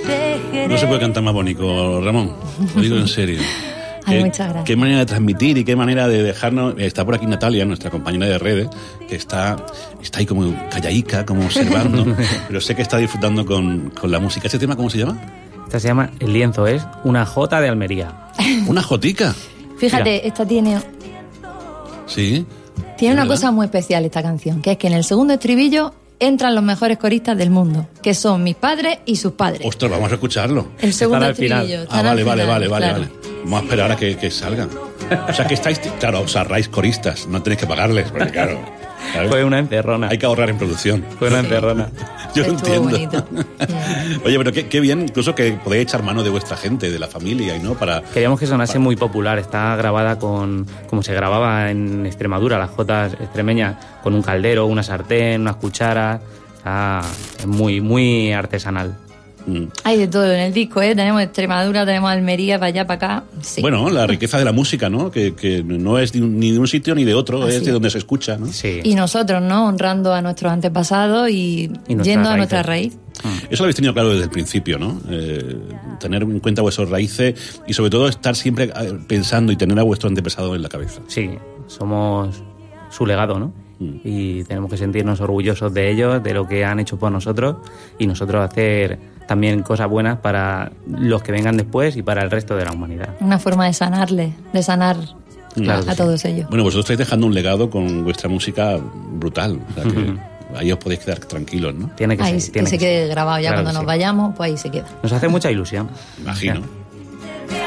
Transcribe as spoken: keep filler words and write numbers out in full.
No se puede cantar más bonito, Ramón. Lo digo en serio. Ay, Qué, muchas gracias. qué manera de transmitir y qué manera de dejarnos. Está por aquí Natalia, nuestra compañera de redes, que está, está ahí como callaica, como observando, pero sé que está disfrutando con, con la música. ¿Este tema cómo se llama? Esta se llama El lienzo, es una jota de Almería. Una jotica. Fíjate, Mira. esta tiene, Sí. tiene una ¿Verdad? cosa muy especial esta canción, que es que en el segundo estribillo entran los mejores coristas del mundo, que son mis padres y sus padres. Ostras, vamos a escucharlo. El segundo al final. estribillo. Ah, están vale, al vale, final, vale, vale, claro. vale. Vamos a esperar a que, que salgan. O sea, que estáis, claro, os ahorráis coristas, no tenéis que pagarles, porque claro, ¿sabes? Fue una encerrona. Hay que ahorrar en producción. Fue una encerrona. Yo lo Estuvo entiendo. bonito. Oye, pero qué, qué bien, incluso que podéis echar mano de vuestra gente, de la familia, y no para. Queríamos que sonase muy popular. Está grabada con, como se grababa en Extremadura, las jotas extremeñas, con un caldero, una sartén, unas cucharas. Está es muy, muy artesanal. Mm. Hay de todo en el disco, ¿eh? Tenemos Extremadura, tenemos Almería, para allá, para acá. Sí. Bueno, la riqueza de la música, ¿no? Que, que no es de un- ni de un sitio ni de otro, Así es de donde se escucha, ¿no? Sí. Y nosotros, ¿no? Honrando a nuestros antepasados y, Y nuestras yendo a raíces. nuestra raíz. Eso lo habéis tenido claro desde el principio, ¿no? Eh, tener en cuenta vuestras raíces y sobre todo estar siempre eh, pensando y tener a vuestro antepasado en la cabeza. Sí, somos su legado, ¿no? Mm. Y tenemos que sentirnos orgullosos de ellos, de lo que han hecho por nosotros y nosotros hacer también cosas buenas para los que vengan después y para el resto de la humanidad. Una forma de sanarle, de sanar Claro a que sí. todos ellos. Bueno, vosotros estáis dejando un legado con vuestra música brutal. O sea que Ujú. ahí os podéis quedar tranquilos, ¿no? Tiene que Ahí, ser. que tiene se que quede ser. grabado ya Claro cuando que nos sí. vayamos, pues ahí se queda. Nos hace mucha ilusión. Imagino. O sea,